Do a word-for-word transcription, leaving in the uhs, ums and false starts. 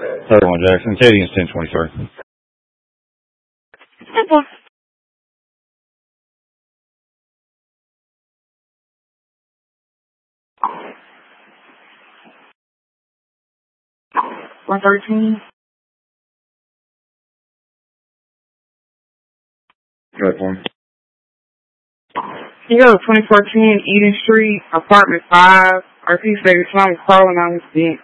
thirty-one Jackson. Cadian's ten twenty-three. one thirteen. Good one. You go to twenty-four ten Eden Street, apartment five. R P said something crawling on his dick.